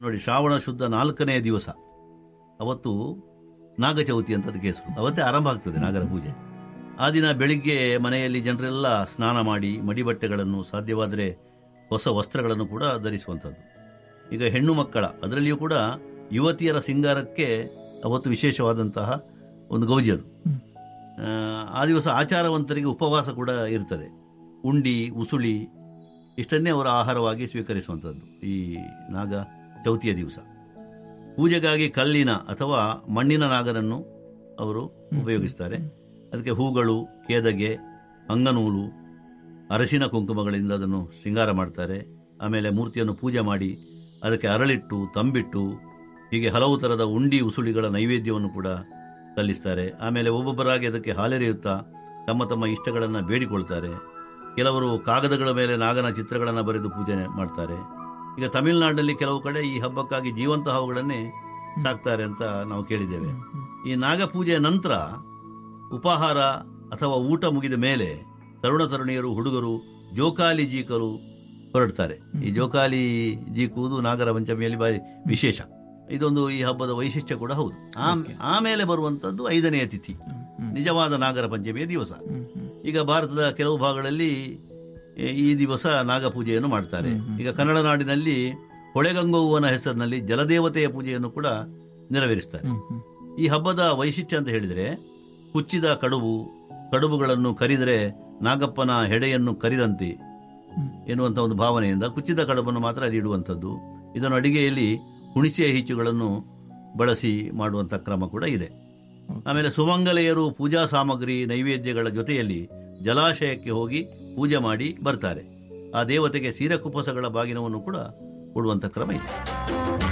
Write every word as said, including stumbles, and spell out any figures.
ನೋಡಿ, ಶ್ರಾವಣ ಶುದ್ಧ ನಾಲ್ಕನೆಯ ದಿವಸ ಅವತ್ತು ನಾಗಚೌತಿ ಅಂತ ಅದಕ್ಕೆ ಹೆಸರು. ಅವತ್ತೇ ಆರಂಭ ಆಗ್ತದೆ ನಾಗರ ಪೂಜೆ. ಆ ದಿನ ಬೆಳಿಗ್ಗೆ ಮನೆಯಲ್ಲಿ ಜನರೆಲ್ಲ ಸ್ನಾನ ಮಾಡಿ ಮಡಿಬಟ್ಟೆಗಳನ್ನು, ಸಾಧ್ಯವಾದರೆ ಹೊಸ ವಸ್ತ್ರಗಳನ್ನು ಕೂಡ ಧರಿಸುವಂಥದ್ದು. ಈಗ ಹೆಣ್ಣು ಮಕ್ಕಳ, ಅದರಲ್ಲಿಯೂ ಕೂಡ ಯುವತಿಯರ ಸಿಂಗಾರಕ್ಕೆ ಅವತ್ತು ವಿಶೇಷವಾದಂತಹ ಒಂದು ಗೌಜಿ ಅದು. ಆ ದಿವಸ ಆಚಾರವಂತರಿಗೆ ಉಪವಾಸ ಕೂಡ ಇರ್ತದೆ. ಉಂಡಿ, ಉಸುಳಿ ಇಷ್ಟನ್ನೇ ಅವರ ಆಹಾರವಾಗಿ ಸ್ವೀಕರಿಸುವಂಥದ್ದು ಈ ನಾಗ ಚೌತಿಯ ದಿವಸ. ಪೂಜೆಗಾಗಿ ಕಲ್ಲಿನ ಅಥವಾ ಮಣ್ಣಿನ ನಾಗರನ್ನು ಅವರು ಉಪಯೋಗಿಸ್ತಾರೆ. ಅದಕ್ಕೆ ಹೂಗಳು, ಕೇದಗೆ, ಅಂಗನೂಲು, ಅರಸಿನ ಕುಂಕುಮಗಳಿಂದ ಅದನ್ನು ಶೃಂಗಾರ ಮಾಡ್ತಾರೆ. ಆಮೇಲೆ ಮೂರ್ತಿಯನ್ನು ಪೂಜೆ ಮಾಡಿ ಅದಕ್ಕೆ ಅರಳಿಟ್ಟು, ತಂಬಿಟ್ಟು, ಹೀಗೆ ಹಲವು ಥರದ ಉಂಡಿ ಉಸುಳಿಗಳ ನೈವೇದ್ಯವನ್ನು ಕೂಡ ಸಲ್ಲಿಸ್ತಾರೆ. ಆಮೇಲೆ ಒಬ್ಬೊಬ್ಬರಾಗಿ ಅದಕ್ಕೆ ಹಾಲೆರೆಯುತ್ತಾ ತಮ್ಮ ತಮ್ಮ ಇಷ್ಟಗಳನ್ನು ಬೇಡಿಕೊಳ್ತಾರೆ. ಕೆಲವರು ಕಾಗದಗಳ ಮೇಲೆ ನಾಗನ ಚಿತ್ರಗಳನ್ನು ಬರೆದು ಪೂಜೆ ಮಾಡ್ತಾರೆ. ಈಗ ತಮಿಳುನಾಡಿನಲ್ಲಿ ಕೆಲವು ಕಡೆ ಈ ಹಬ್ಬಕ್ಕಾಗಿ ಜೀವಂತ ಹಾವುಗಳನ್ನೇ ಸಾಕ್ತಾರೆ ಅಂತ ನಾವು ಕೇಳಿದ್ದೇವೆ. ಈ ನಾಗಪೂಜೆಯ ನಂತರ ಉಪಾಹಾರ ಅಥವಾ ಊಟ ಮುಗಿದ ಮೇಲೆ ತರುಣ ತರುಣಿಯರು, ಹುಡುಗರು ಜೋಕಾಲಿ ಜೀಕಲು ಹೊರಡ್ತಾರೆ. ಈ ಜೋಕಾಲಿ ಜೀಕುವುದು ನಾಗರ ಪಂಚಮಿಯಲ್ಲಿ ಬಾರಿ ವಿಶೇಷ. ಇದೊಂದು ಈ ಹಬ್ಬದ ವೈಶಿಷ್ಟ್ಯ ಕೂಡ ಹೌದು. ಆಮೇಲೆ ಬರುವಂತದ್ದು ಐದನೆಯ ತಿಥಿ, ನಿಜವಾದ ನಾಗರ ಪಂಚಮಿಯ ದಿವಸ. ಈಗ ಭಾರತದ ಕೆಲವು ಭಾಗಗಳಲ್ಲಿ ಈ ದಿವಸ ನಾಗಪೂಜೆಯನ್ನು ಮಾಡ್ತಾರೆ. ಈಗ ಕನ್ನಡ ನಾಡಿನಲ್ಲಿ ಹೊಳೆಗಂಗೋವನ ಹೆಸರಿನಲ್ಲಿ ಜಲದೇವತೆಯ ಪೂಜೆಯನ್ನು ಕೂಡ ನೆರವೇರಿಸ್ತಾರೆ. ಈ ಹಬ್ಬದ ವೈಶಿಷ್ಟ್ಯ ಅಂತ ಹೇಳಿದರೆ, ಕುಚ್ಚಿದ ಕಡುಬು, ಕಡುಬುಗಳನ್ನು ಕರಿದರೆ ನಾಗಪ್ಪನ ಹೆಡೆಯನ್ನು ಕರಿದಂತೆ ಎನ್ನುವಂಥ ಒಂದು ಭಾವನೆಯಿಂದ ಕುಚ್ಚಿದ ಕಡುಬನ್ನು ಮಾತ್ರ ಅಲ್ಲಿ ಇಡುವಂಥದ್ದು. ಇದನ್ನು ಅಡಿಗೆಯಲ್ಲಿ ಹುಣಿಸೆಯ ಹೀಚುಗಳನ್ನು ಬಳಸಿ ಮಾಡುವಂಥ ಕ್ರಮ ಕೂಡ ಇದೆ. ಆಮೇಲೆ ಸುಮಂಗಲೆಯರು ಪೂಜಾ ಸಾಮಗ್ರಿ, ನೈವೇದ್ಯಗಳ ಜೊತೆಯಲ್ಲಿ ಜಲಾಶಯಕ್ಕೆ ಹೋಗಿ ಪೂಜೆ ಮಾಡಿ ಬರ್ತಾರೆ. ಆ ದೇವತೆಗೆ ಸೀರೆ ಕುಪ್ಪಸಗಳ ಬಾಗಿನವನ್ನು ಕೂಡ ಕೊಡುವಂಥ ಕ್ರಮ ಇದೆ.